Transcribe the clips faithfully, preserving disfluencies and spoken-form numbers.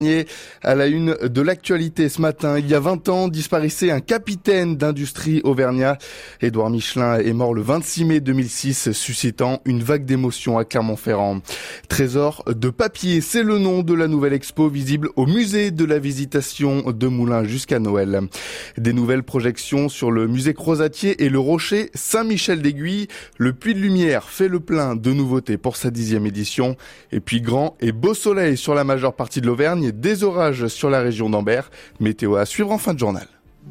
À la une de l'actualité ce matin, il y a vingt ans, disparaissait un capitaine d'industrie auvergnat. Édouard Michelin est mort le vingt-six mai deux mille six, suscitant une vague d'émotion à Clermont-Ferrand. Trésor de papier, c'est le nom de la nouvelle expo visible au musée de la Visitation de Moulins jusqu'à Noël. Des nouvelles projections sur le musée Crozatier et le rocher Saint-Michel-d'Aiguille. Le Puy de Lumière fait le plein de nouveautés pour sa dixième édition. Et puis grand et beau soleil sur la majeure partie de l'Auvergne. Des orages sur la région d'Ambert. Météo à suivre en fin de journal.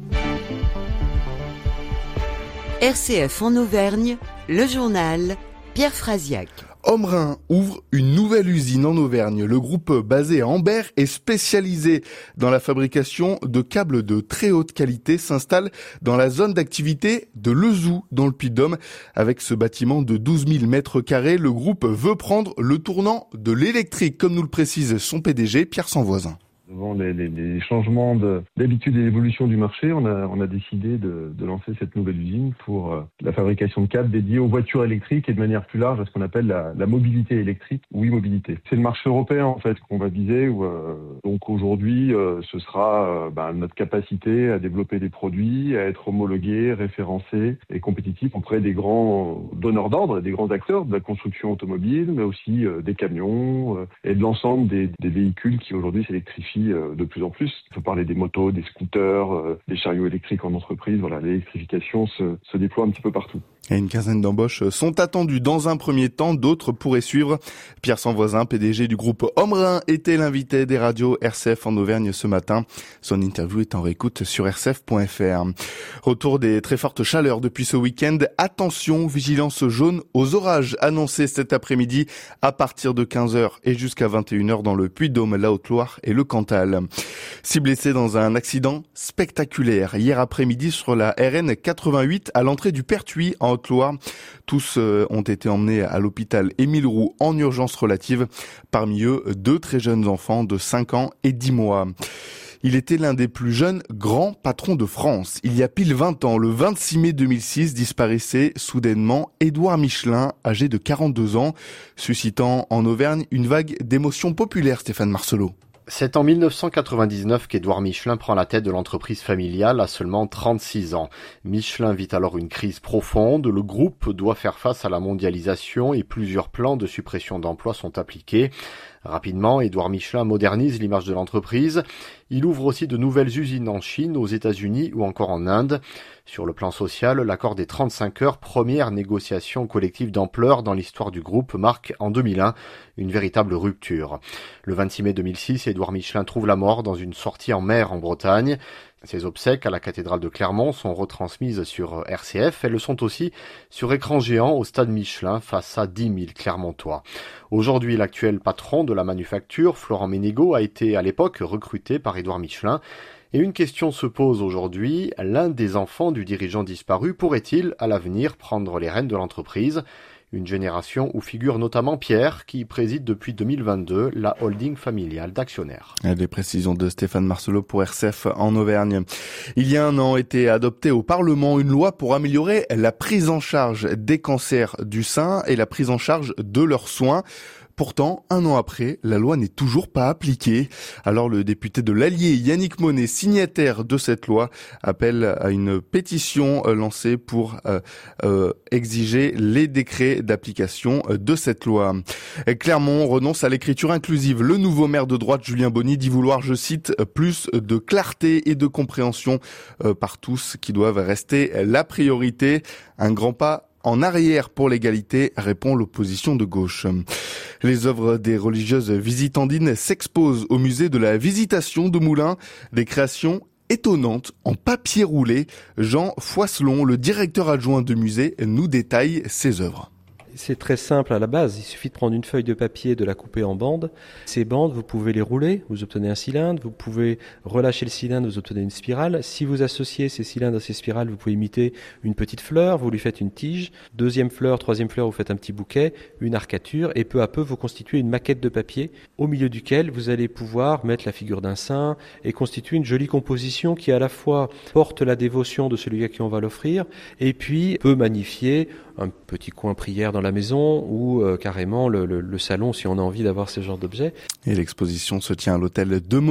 R C F en Auvergne, le journal Pierre Frasiac. Omrin ouvre une nouvelle usine en Auvergne. Le groupe basé à Ambert et spécialisé dans la fabrication de câbles de très haute qualité s'installe dans la zone d'activité de Lezou dans le Puy-de-Dôme. Avec ce bâtiment de douze mille mètres carrés, le groupe veut prendre le tournant de l'électrique, comme nous le précise son P D G Pierre Sanvoisin. Devant les, les, les changements de, d'habitude et l'évolution du marché, on a, on a décidé de, de lancer cette nouvelle usine pour euh, la fabrication de câbles dédiés aux voitures électriques et de manière plus large à ce qu'on appelle la, la mobilité électrique ou e-mobilité. C'est le marché européen en fait qu'on va viser. Où, euh, donc aujourd'hui, euh, ce sera euh, ben, notre capacité à développer des produits, à être homologués, référencés et compétitifs auprès des grands donneurs d'ordre, des grands acteurs de la construction automobile, mais aussi euh, des camions euh, et de l'ensemble des, des véhicules qui aujourd'hui s'électrifient de plus en plus. Il faut parler des motos, des scooters, euh, des chariots électriques en entreprise. Voilà, l'électrification se, se déploie un petit peu partout. Et une quinzaine d'embauches sont attendues dans un premier temps, d'autres pourraient suivre. Pierre Sanvoisin, P D G du groupe Omrin, était l'invité des radios R C F en Auvergne ce matin. Son interview est en réécoute sur r c f point f r. Retour des très fortes chaleurs depuis ce week-end. Attention, vigilance jaune aux orages annoncés cet après-midi à partir de quinze heures et jusqu'à vingt et une heures dans le Puy-de-Dôme, la Haute-Loire et le Cantal. Six blessés dans un accident spectaculaire hier après-midi sur la R N quatre-vingt-huit à l'entrée du Pertuis en Haute-Loire. Tous euh, ont été emmenés à l'hôpital Émile Roux en urgence relative. Parmi eux, deux très jeunes enfants de cinq ans et dix mois. Il était l'un des plus jeunes grands patrons de France. Il y a pile vingt ans, le vingt-six mai deux mille six, disparaissait soudainement Édouard Michelin, âgé de quarante-deux ans, suscitant en Auvergne une vague d'émotions populaires, Stéphane Marcelot. C'est en dix-neuf cent quatre-vingt-dix-neuf qu'Édouard Michelin prend la tête de l'entreprise familiale à seulement trente-six ans. Michelin vit alors une crise profonde. Le groupe doit faire face à la mondialisation et plusieurs plans de suppression d'emplois sont appliqués. Rapidement, Édouard Michelin modernise l'image de l'entreprise. Il ouvre aussi de nouvelles usines en Chine, aux États-Unis ou encore en Inde. Sur le plan social, l'accord des trente-cinq heures, première négociation collective d'ampleur dans l'histoire du groupe, marque en deux mille un une véritable rupture. Le vingt-six mai deux mille six, Édouard Michelin trouve la mort dans une sortie en mer en Bretagne. Ses obsèques à la cathédrale de Clermont sont retransmises sur R C F. Elles le sont aussi sur écran géant au stade Michelin face à dix mille Clermontois. Aujourd'hui, l'actuel patron de la manufacture, Florent Ménégo, a été à l'époque recruté par Édouard Michelin. Et une question se pose aujourd'hui, l'un des enfants du dirigeant disparu pourrait-il à l'avenir prendre les rênes de l'entreprise ? Une génération où figure notamment Pierre, qui préside depuis deux mille vingt-deux la holding familiale d'actionnaires. Les précisions de Stéphane Marcelot pour R C F en Auvergne. Il y a un an, était adoptée au Parlement une loi pour améliorer la prise en charge des cancers du sein et la prise en charge de leurs soins. Pourtant, un an après, la loi n'est toujours pas appliquée. Alors le député de l'Allier, Yannick Monet, signataire de cette loi, appelle à une pétition lancée pour euh, euh, exiger les décrets d'application de cette loi. Clermont renonce à l'écriture inclusive. Le nouveau maire de droite, Julien Bonny, dit vouloir, je cite, plus de clarté et de compréhension euh, par tous qui doivent rester la priorité. Un grand pas en arrière pour l'égalité, répond l'opposition de gauche. Les œuvres des religieuses visitandines s'exposent au musée de la Visitation de Moulins. Des créations étonnantes en papier roulé. Jean Foisselon, le directeur adjoint du musée, nous détaille ses œuvres. C'est très simple à la base, il suffit de prendre une feuille de papier, de la couper en bandes. Ces bandes, vous pouvez les rouler, vous obtenez un cylindre, vous pouvez relâcher le cylindre, vous obtenez une spirale. Si vous associez ces cylindres à ces spirales, vous pouvez imiter une petite fleur, vous lui faites une tige, deuxième fleur, troisième fleur, vous faites un petit bouquet, une arcature, et peu à peu vous constituez une maquette de papier au milieu duquel vous allez pouvoir mettre la figure d'un saint et constituer une jolie composition qui à la fois porte la dévotion de celui à qui on va l'offrir et puis peut magnifier un petit coin prière dans dans la maison ou euh, carrément le, le, le salon si on a envie d'avoir ce genre d'objet. Et l'exposition se tient à l'hôtel de